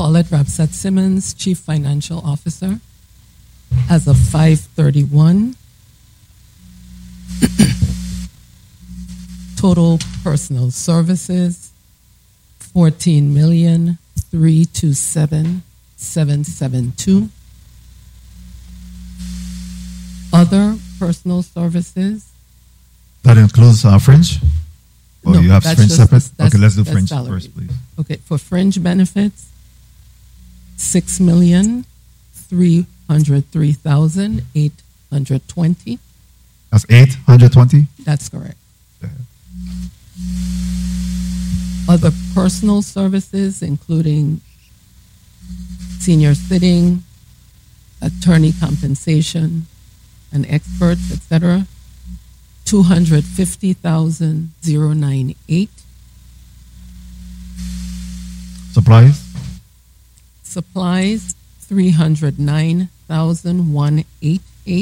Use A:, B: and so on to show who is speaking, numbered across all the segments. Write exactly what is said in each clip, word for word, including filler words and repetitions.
A: Paulette Rapsat Simmons, Chief Financial Officer. As of five thirty-one, total personal services, fourteen million three hundred twenty-seven thousand seven hundred seventy-two. Other personal services.
B: That includes uh, fringe? Or
A: no,
B: you have fringe
A: just,
B: separate?
A: Okay,
B: let's do fringe
A: salary.
B: first, please.
A: Okay, for fringe benefits, six million three hundred three thousand eight hundred twenty.
B: That's eight hundred twenty?
A: That's correct. Other personal services, including senior sitting, attorney compensation, and experts, et cetera, two hundred fifty thousand ninety-eight.
B: Supplies?
A: Supplies, three hundred nine thousand one hundred eighty-eight.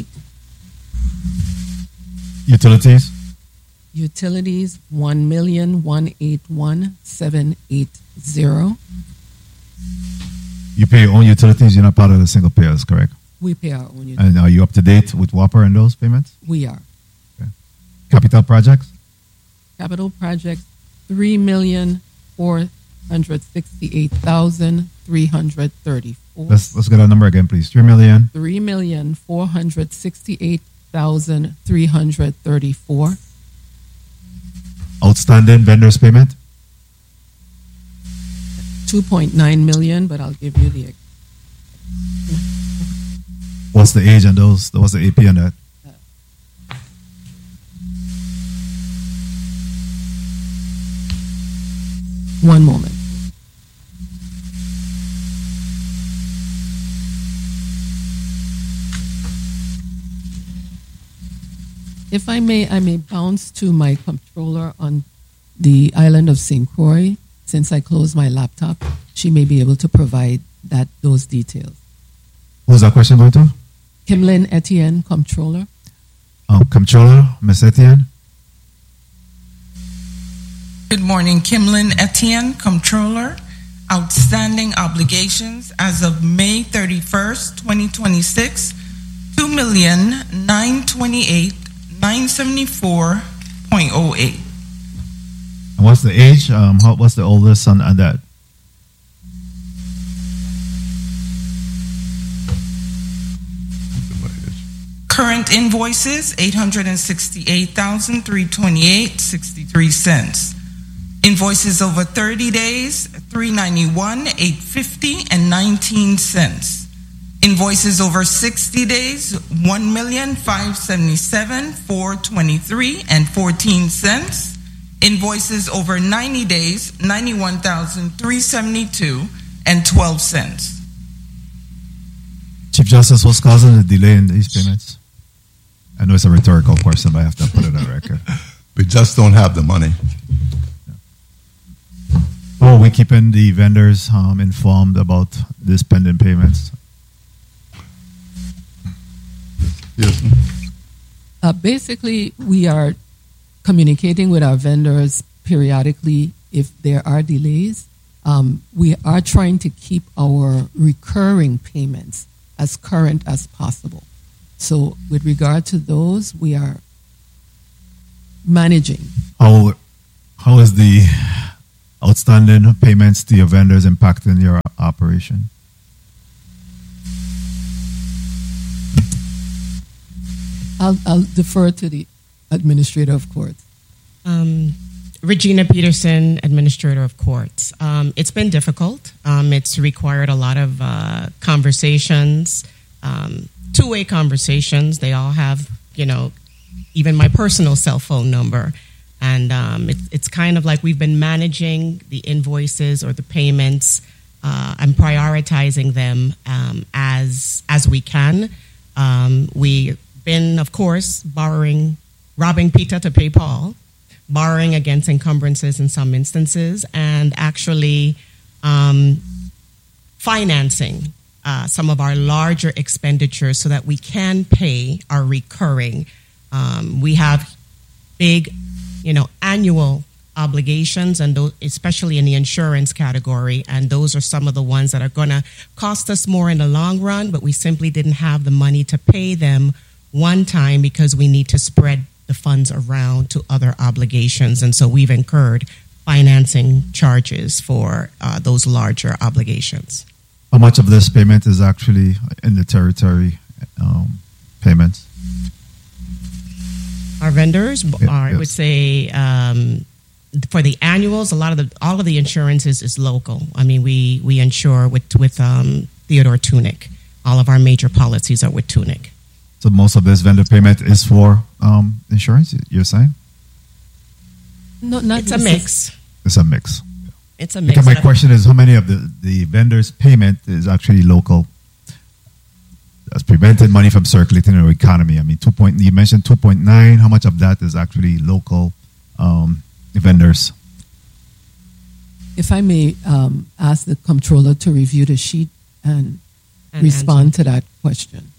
B: Utilities?
A: Utilities, one million one hundred eighty-one thousand seven hundred eighty.
B: You pay your own utilities, you're not part of the single payers, correct?
A: We pay our own utilities.
B: And are you up to date with Whopper and those payments?
A: We are.
B: Okay. Capital projects?
A: Capital projects, three million four hundred sixty-eight thousand three hundred thirty-four.
B: Let's, let's get that number again, please. three million?
A: three million four hundred sixty-eight thousand three hundred thirty-four.
B: Outstanding vendors payment?
A: two point nine million, but I'll give you the.
B: What's the age on those? What's the A P on that?
A: One moment. If I may, I may bounce to my controller on the island of Saint Croix. Since I closed my laptop, she may be able to provide that those details.
B: Who's that question going to?
A: Kimlin Etienne, Comptroller.
B: Um, Comptroller, Miss Etienne.
C: Good morning, Kimlin Etienne, Comptroller. Outstanding obligations as of May thirty-first, twenty twenty-six, two million nine hundred twenty-eight thousand nine hundred seventy-four point zero eight.
B: And what's the age? Um, how, what's the oldest son on that?
C: Current invoices, eight hundred sixty-eight thousand three hundred twenty-eight dollars and sixty-three cents. Invoices over thirty days, three hundred ninety-one thousand eight hundred fifty dollars and nineteen cents. Invoices over sixty days, one million five hundred seventy-seven thousand four hundred twenty-three dollars and fourteen cents. Invoices over ninety days, ninety-one thousand three hundred seventy-two dollars and twelve cents.
B: Chief Justice, what's causing the delay in these payments? I know it's a rhetorical question, but I have to put it on record.
D: We just don't have the money.
B: Oh, we're keeping the vendors um, informed about these pending payments.
D: Yes.
A: Uh, basically, we are communicating with our vendors periodically if there are delays. Um, we are trying to keep our recurring payments as current as possible. So with regard to those, we are managing.
B: How, how is the outstanding payments to your vendors impacting your operation?
A: I'll, I'll defer to the Administrator of Courts.
E: Um, Regina Peterson, Administrator of Courts. Um, it's been difficult. Um, it's required a lot of uh, conversations, um, two-way conversations. They all have, you know, even my personal cell phone number. And um, it, it's kind of like we've been managing the invoices or the payments uh, and prioritizing them um, as as we can. Um, we've been, of course, borrowing, robbing Peter to pay Paul, borrowing against encumbrances in some instances, and actually um, financing uh, some of our larger expenditures so that we can pay our recurring. Um, we have big, you know, annual obligations, and those, especially in the insurance category. And those are some of the ones that are going to cost us more in the long run, but we simply didn't have the money to pay them one time because we need to spread the funds around to other obligations. And so we've incurred financing charges for uh, those larger obligations.
B: How much of this payment is actually in the territory um, payments?
E: Our vendors,
B: Yeah,
E: are, I
B: yes.
E: would say, um, for the annuals, a lot of the all of the insurance is, is local. I mean, we we insure with with um, Theodore Tunick. All of our major policies are with Tunick.
B: So most of this vendor payment is for um, insurance, you're saying?
A: No, not
E: It's a
A: necess-
E: mix.
B: It's a mix.
E: It's a mix.
B: Because my
E: But-
B: question is, how many of the, the vendors' payment is actually local? That's prevented money from circulating in our economy. I mean, two point. You mentioned two point nine. How much of that is actually local um, vendors?
A: If I may um, ask the comptroller to review the sheet and,
E: And
A: respond to that question.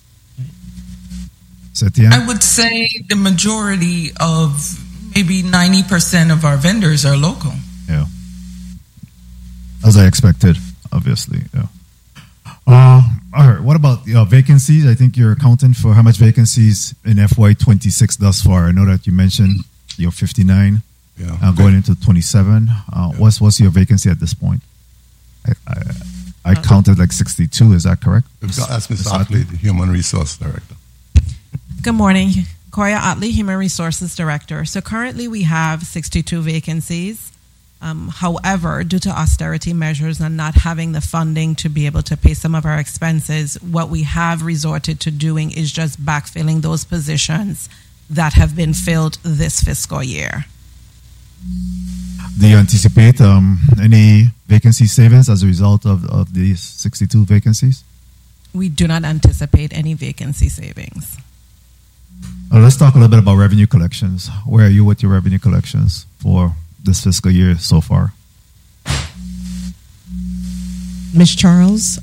B: Setien?
C: I would say the majority of maybe ninety percent of our vendors are local.
B: Yeah. As I expected, obviously. Yeah. Uh, all right. What about uh, vacancies? I think you're accounting for how much vacancies in F Y twenty-six thus far. I know that you mentioned you're fifty-nine,
D: Yeah.
B: uh, going into twenty-seven. Uh,
D: Yeah.
B: What's what's your vacancy at this point? I, I, I counted like sixty-two. Is that correct?
D: We've got, ask Miz
B: Miz
D: Otley, the Human Resource Director.
F: Good morning. Koya Otley, Human Resources Director. So currently we have sixty-two vacancies. Um, however, due to austerity measures and not having the funding to be able to pay some of our expenses, what we have resorted to doing is just backfilling those positions that have been filled this fiscal year.
B: Do you anticipate um, any vacancy savings as a result of, of these sixty-two vacancies?
F: We do not anticipate any vacancy savings.
B: Uh, let's talk a little bit about revenue collections. Where are you with your revenue collections for this fiscal year so far?
E: Miz Charles,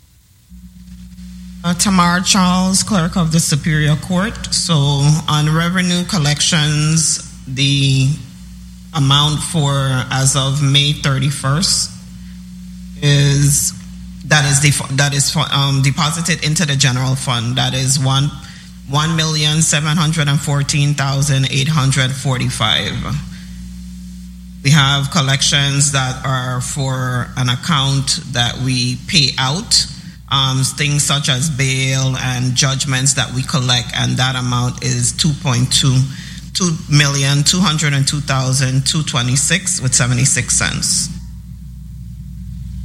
C: Uh, Tamar Charles, Clerk of the Superior Court. So on revenue collections, the amount for as of May thirty-first is that is def- that is um, deposited into the general fund. That is one one million seven hundred and fourteen thousand eight hundred forty-five. We have collections that are for an account that we pay out. Um, things such as bail and judgments that we collect, and that amount is two point two, two million two hundred and two thousand two twenty six with seventy six cents.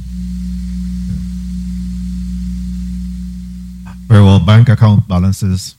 B: Very well. Bank account balances